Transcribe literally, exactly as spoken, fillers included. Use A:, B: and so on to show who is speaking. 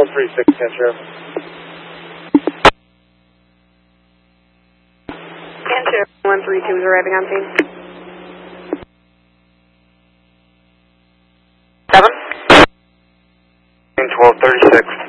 A: four three six, Cancer.
B: Cancer one three two is arriving on scene.
A: Seven? twelve thirty-six.